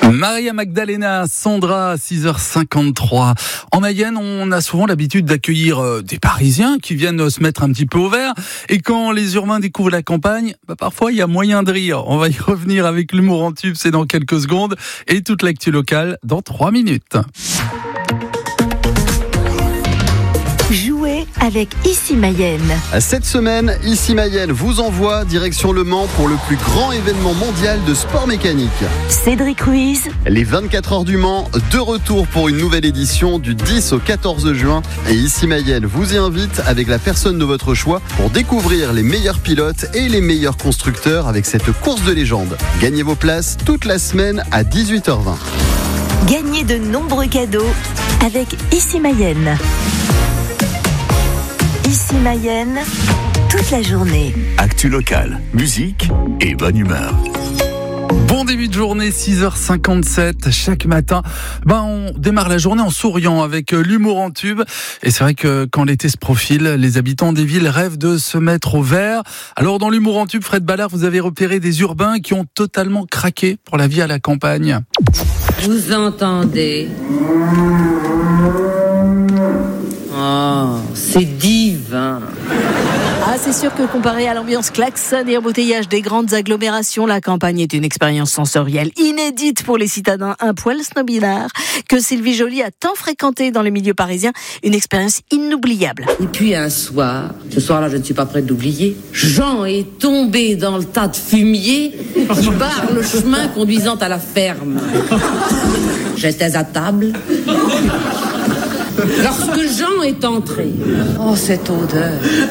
Maria Magdalena, Sandra, 6h53. En Mayenne, on a souvent l'habitude d'accueillir des Parisiens qui viennent se mettre un petit peu au vert. Et quand les urbains découvrent la campagne, parfois il y a moyen de rire. On va y revenir avec l'humour en tube, c'est dans quelques secondes. Et toute l'actu locale dans 3 minutes. Jouez avec Ici Mayenne. Cette semaine, Ici Mayenne vous envoie direction Le Mans pour le plus grand événement mondial de sport mécanique. Cédric Ruiz. Les 24 heures du Mans, de retour pour une nouvelle édition du 10 au 14 juin. Et Ici Mayenne vous y invite avec la personne de votre choix pour découvrir les meilleurs pilotes et les meilleurs constructeurs avec cette course de légende. Gagnez vos places toute la semaine à 18h20. Gagnez de nombreux cadeaux avec Ici Mayenne. Ici Mayenne, toute la journée. Actu locale, musique et bonne humeur. Bon début de journée, 6h57. Chaque matin, on démarre la journée en souriant avec l'humour en tube. Et c'est vrai que quand l'été se profile, les habitants des villes rêvent de se mettre au vert. Alors dans l'humour en tube, Fred Ballard, vous avez repéré des urbains qui ont totalement craqué pour la vie à la campagne. Vous entendez ? Oh, c'est divin. Ah, c'est sûr que comparé à l'ambiance klaxon et embouteillage des grandes agglomérations, la campagne est une expérience sensorielle inédite pour les citadins un poil snobinards que Sylvie Joly a tant fréquenté dans les milieux parisiens. Une expérience inoubliable. Et puis un soir, ce soir-là je ne suis pas prête d'oublier, Jean est tombé dans le tas de fumier qui barre le chemin conduisant à la ferme. J'étais à table. Lorsque Jean est entré, oh cette odeur,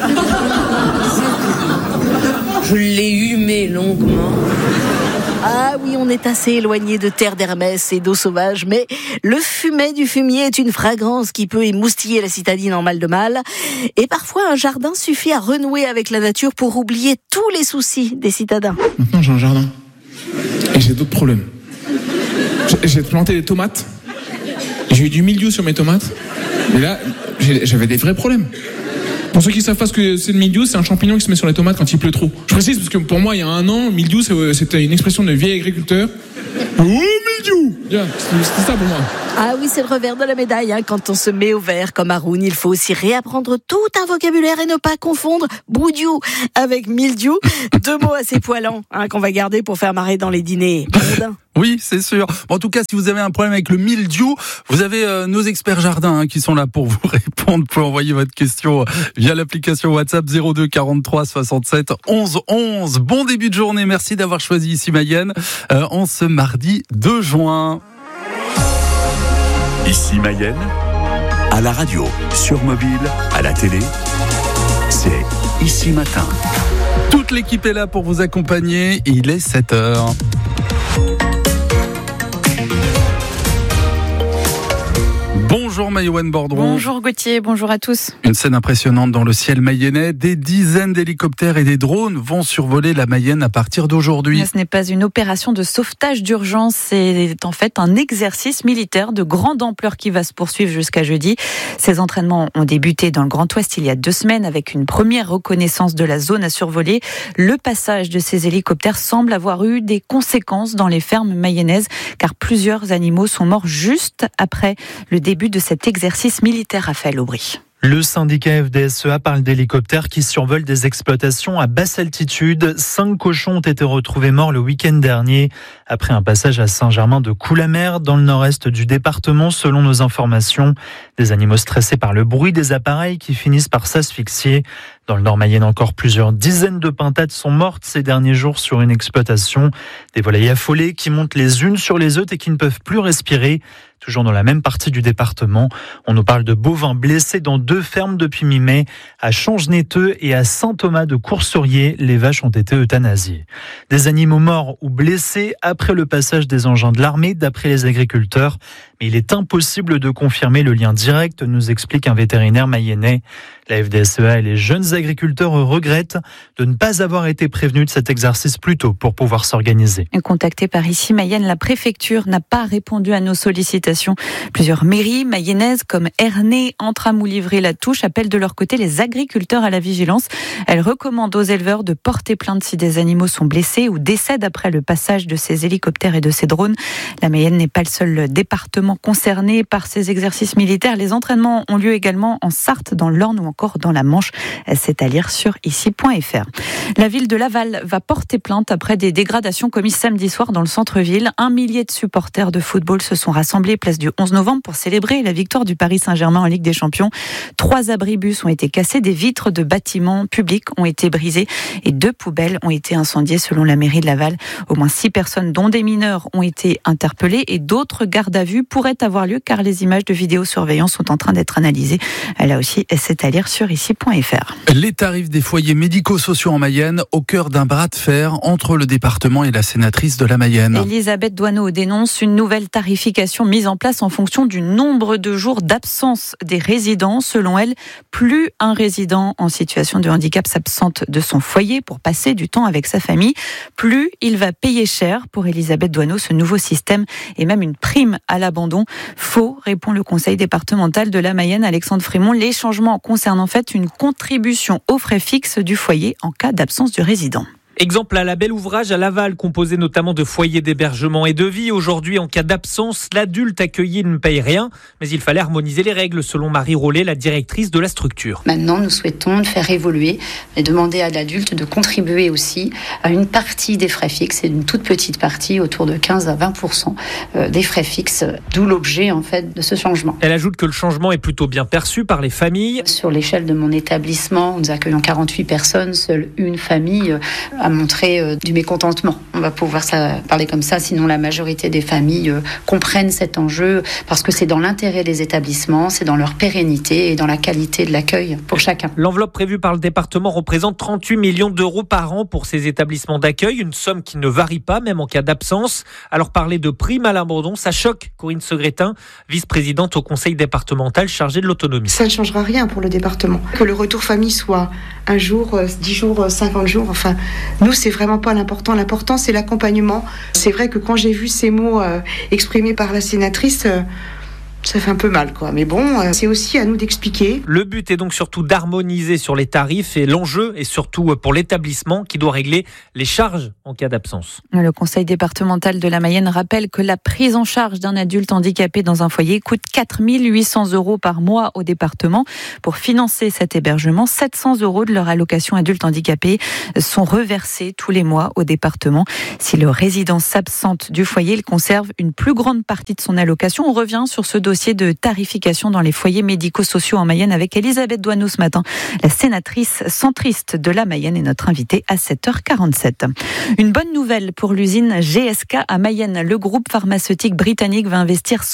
je l'ai humé longuement. Ah oui, on est assez éloigné de terre d'Hermès et d'eau sauvage, mais le fumet du fumier est une fragrance qui peut émoustiller la citadine en mal de mal. Et parfois, un jardin suffit à renouer avec la nature pour oublier tous les soucis des citadins. Maintenant, j'ai un jardin et j'ai d'autres problèmes. J'ai planté des tomates, j'ai eu du mildiou sur mes tomates. Et là, j'avais des vrais problèmes. Pour ceux qui savent pas ce que c'est le mildiou, c'est un champignon qui se met sur les tomates quand il pleut trop. Je précise parce que pour moi, il y a un an, mildiou, c'était une expression de vieil agriculteur. Oh, mildiou! C'était ça pour moi. Ah oui, c'est le revers de la médaille. Quand on se met au vert comme Haroun, il faut aussi réapprendre tout un vocabulaire et ne pas confondre boudiou avec mildiou. 2 mots assez poilants qu'on va garder pour faire marrer dans les dîners mondains. Oui, c'est sûr. En tout cas, si vous avez un problème avec le mildiou, vous avez nos experts jardins qui sont là pour vous répondre. Vous pouvez envoyer votre question via l'application WhatsApp 02 43 67 11 11. Bon début de journée. Merci d'avoir choisi Ici Mayenne en ce mardi 2 juin. Ici Mayenne, à la radio, sur mobile, à la télé, c'est Ici Matin. Toute l'équipe est là pour vous accompagner. Il est 7h. Bonjour Mayouen Bordron. Bonjour Gauthier, bonjour à tous. Une scène impressionnante dans le ciel mayennais. Des dizaines d'hélicoptères et des drones vont survoler la Mayenne à partir d'aujourd'hui. Ce n'est pas une opération de sauvetage d'urgence, c'est en fait un exercice militaire de grande ampleur qui va se poursuivre jusqu'à jeudi. Ces entraînements ont débuté dans le Grand Ouest il y a 2 semaines avec une première reconnaissance de la zone à survoler. Le passage de ces hélicoptères semble avoir eu des conséquences dans les fermes mayennaises car plusieurs animaux sont morts juste après le début de cet exercice militaire. Raphaël Aubry. Le syndicat FDSEA parle d'hélicoptères qui survolent des exploitations à basse altitude. 5 cochons ont été retrouvés morts le week-end dernier après un passage à Saint-Germain-de-Coulamer dans le nord-est du département selon nos informations. Des animaux stressés par le bruit des appareils qui finissent par s'asphyxier. Dans le Nord Mayenne, encore plusieurs dizaines de pintades sont mortes ces derniers jours sur une exploitation. Des volailles affolées qui montent les unes sur les autres et qui ne peuvent plus respirer. Toujours dans la même partie du département, on nous parle de bovins blessés dans 2 fermes depuis mi-mai. À Change-Netteux et à Saint-Thomas de Coursaurier, les vaches ont été euthanasiées. Des animaux morts ou blessés après le passage des engins de l'armée, d'après les agriculteurs. Mais il est impossible de confirmer le lien direct, nous explique un vétérinaire mayennais. La FDSEA et les jeunes agriculteurs regrettent de ne pas avoir été prévenus de cet exercice plus tôt pour pouvoir s'organiser. Contactée par Ici Mayenne, la préfecture n'a pas répondu à nos sollicitations inondations. Plusieurs mairies mayennaises comme Ernée, Entrammes ou Livry-la-Touche appellent de leur côté les agriculteurs à la vigilance. Elles recommandent aux éleveurs de porter plainte si des animaux sont blessés ou décèdent après le passage de ces hélicoptères et de ces drones. La Mayenne n'est pas le seul département concerné par ces exercices militaires. Les entraînements ont lieu également en Sarthe, dans l'Orne ou encore dans la Manche. C'est à lire sur ici.fr. La ville de Laval va porter plainte après des dégradations commises samedi soir dans le centre-ville. 1 millier de supporters de football se sont rassemblés place du 11 novembre pour célébrer la victoire du Paris Saint-Germain en Ligue des Champions. 3 abribus ont été cassés, des vitres de bâtiments publics ont été brisées et 2 poubelles ont été incendiées selon la mairie de Laval. Au moins 6 personnes, dont des mineurs, ont été interpellées et d'autres gardes à vue pourraient avoir lieu car les images de vidéosurveillance sont en train d'être analysées. Là aussi, c'est à lire sur ici.fr. Les tarifs des foyers médico-sociaux en Mayenne au cœur d'un bras de fer entre le département et la sénatrice de la Mayenne. Elisabeth Doineau dénonce une nouvelle tarification mise en place en fonction du nombre de jours d'absence des résidents. Selon elle, plus un résident en situation de handicap s'absente de son foyer pour passer du temps avec sa famille, plus il va payer cher. Pour Elisabeth Doineau, ce nouveau système est même une prime à l'abandon. Faux, répond le conseil départemental de la Mayenne, Alexandre Frémont. Les changements concernent en fait une contribution aux frais fixes du foyer en cas d'absence du résident. Exemple à la Belle Ouvrage à Laval, composé notamment de foyers d'hébergement et de vie. Aujourd'hui, en cas d'absence, l'adulte accueilli ne paye rien, mais il fallait harmoniser les règles, selon Marie Rollet, la directrice de la structure. Maintenant, nous souhaitons faire évoluer et demander à l'adulte de contribuer aussi à une partie des frais fixes, et une toute petite partie, autour de 15 à 20% des frais fixes, d'où l'objet en fait de ce changement. Elle ajoute que le changement est plutôt bien perçu par les familles. Sur l'échelle de mon établissement, nous accueillons 48 personnes, seule une famille a montré du mécontentement. On va pouvoir parler comme ça, sinon la majorité des familles comprennent cet enjeu parce que c'est dans l'intérêt des établissements, c'est dans leur pérennité et dans la qualité de l'accueil pour chacun. L'enveloppe prévue par le département représente 38 millions d'euros par an pour ces établissements d'accueil, une somme qui ne varie pas même en cas d'absence. Alors parler de prime à l'abandon, ça choque Corinne Segretin, vice-présidente au conseil départemental chargée de l'autonomie. Ça ne changera rien pour le département. Que le retour famille soit 1 jour, 10 jours, 50 jours, enfin, nous, c'est vraiment pas l'important. L'important, c'est l'accompagnement. C'est vrai que quand j'ai vu ces mots exprimés par la sénatrice, ça fait un peu mal, quoi. Mais bon, c'est aussi à nous d'expliquer. Le but est donc surtout d'harmoniser sur les tarifs et l'enjeu est surtout pour l'établissement qui doit régler les charges en cas d'absence. Le conseil départemental de la Mayenne rappelle que la prise en charge d'un adulte handicapé dans un foyer coûte 4 800 € par mois au département. Pour financer cet hébergement, 700 € de leur allocation adulte handicapé sont reversés tous les mois au département. Si le résident s'absente du foyer, il conserve une plus grande partie de son allocation. On revient sur ce dossier de tarification dans les foyers médico-sociaux en Mayenne avec Elisabeth Doineau ce matin. La sénatrice centriste de la Mayenne est notre invitée à 7h47. Une bonne nouvelle pour l'usine GSK à Mayenne. Le groupe pharmaceutique britannique va investir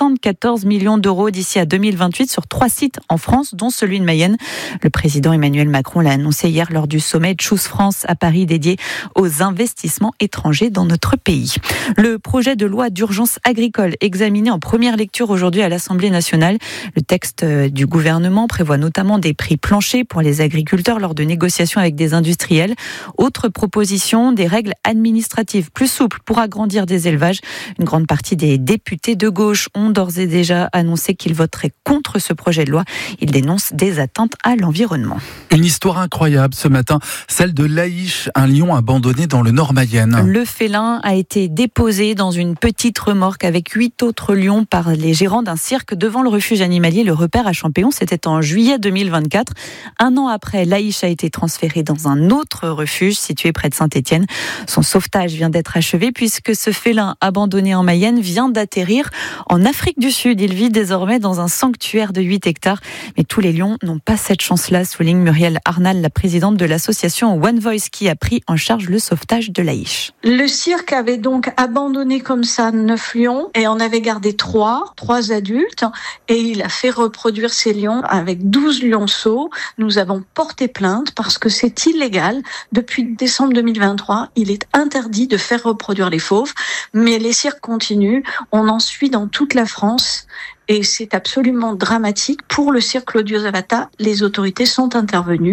74 millions d'euros d'ici à 2028 sur 3 sites en France, dont celui de Mayenne. Le président Emmanuel Macron l'a annoncé hier lors du sommet Choose France à Paris dédié aux investissements étrangers dans notre pays. Le projet de loi d'urgence agricole examiné en première lecture aujourd'hui à l'Assemblée nationale. Le texte du gouvernement prévoit notamment des prix planchers pour les agriculteurs lors de négociations avec des industriels. Autre proposition, des règles administratives plus souples pour agrandir des élevages. Une grande partie des députés de gauche ont d'ores et déjà annoncé qu'ils voteraient contre ce projet de loi. Ils dénoncent des atteintes à l'environnement. Une histoire incroyable ce matin, celle de Laïch, un lion abandonné dans le Nord Mayenne. Le félin a été déposé dans une petite remorque avec 8 autres lions par les gérants d'un cirque devant le refuge animalier Le Repère à Champéon. C'était en juillet 2024. 1 an après, Laïch a été transféré dans un autre refuge situé près de Saint-Étienne. Son sauvetage vient d'être achevé puisque ce félin abandonné en Mayenne vient d'atterrir en Afrique du Sud. Il vit désormais dans un sanctuaire de 8 hectares. Mais tous les lions n'ont pas cette chance-là, souligne Muriel Arnal, la présidente de l'association One Voice qui a pris en charge le sauvetage de Laïch. Le cirque avait donc abandonné comme ça 9 lions et on avait gardé 3 adultes et il a fait reproduire ces lions avec 12 lionceaux. Nous avons porté plainte parce que c'est illégal. Depuis décembre 2023, il est interdit de faire reproduire les fauves, mais les cirques continuent. On en suit dans toute la France. Et c'est absolument dramatique. Pour le cirque Claudio Zavata, les autorités sont intervenues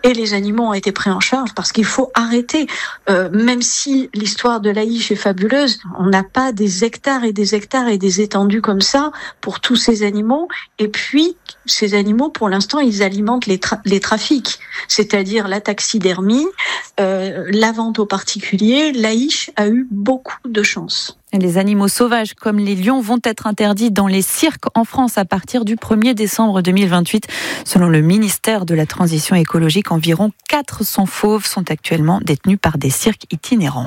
et les animaux ont été pris en charge parce qu'il faut arrêter. Même si l'histoire de Laïch est fabuleuse, on n'a pas des hectares et des hectares et des étendues comme ça pour tous ces animaux. Et puis, ces animaux, pour l'instant, ils alimentent les trafics, c'est-à-dire la taxidermie, la vente aux particuliers. Laïch a eu beaucoup de chance. Les animaux sauvages comme les lions vont être interdits dans les cirques en France à partir du 1er décembre 2028. Selon le ministère de la Transition écologique, environ 400 fauves sont actuellement détenus par des cirques itinérants.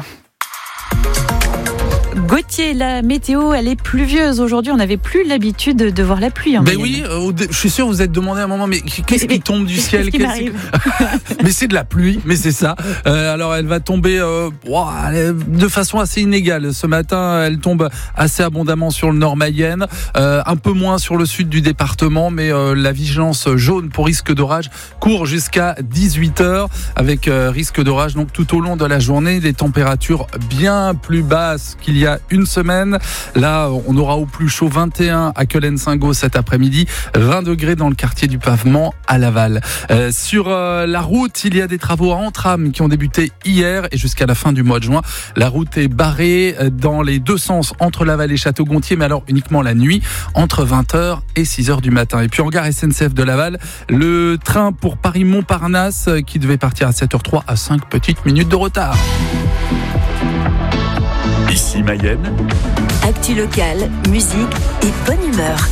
Gauthier, la météo, elle est pluvieuse. Aujourd'hui, on n'avait plus l'habitude de voir la pluie. Ben oui, je suis sûr, vous êtes demandé à un moment, mais qu'est-ce qui tombe du ciel? Mais c'est de la pluie, mais c'est ça. Alors, elle va tomber de façon assez inégale. Ce matin, elle tombe assez abondamment sur le nord Mayenne, un peu moins sur le sud du département, mais la vigilance jaune pour risque d'orage court jusqu'à 18h, avec risque d'orage donc tout au long de la journée. Des températures bien plus basses qu'il y a une semaine. Là, on aura au plus chaud 21 à Quelen-Saint-Gaud cet après-midi, 20 degrés dans le quartier du Pavement à Laval. Sur la route, il y a des travaux à Entrammes qui ont débuté hier et jusqu'à la fin du mois de juin. La route est barrée dans les deux sens entre Laval et Château-Gontier, mais alors uniquement la nuit, entre 20h et 6h du matin. Et puis en gare SNCF de Laval, le train pour Paris-Montparnasse qui devait partir à 7h03 a 5 petites minutes de retard. Ici Mayenne. Actu locale, musique et bonne humeur.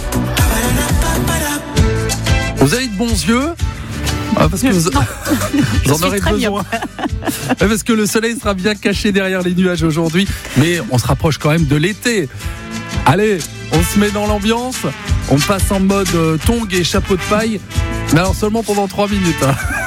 Vous avez de bons yeux? Parce que vous en aurez besoin. Parce que le soleil sera bien caché derrière les nuages aujourd'hui, mais on se rapproche quand même de l'été. Allez, on se met dans l'ambiance, on passe en mode tongs et chapeau de paille, mais alors seulement pendant 3 minutes.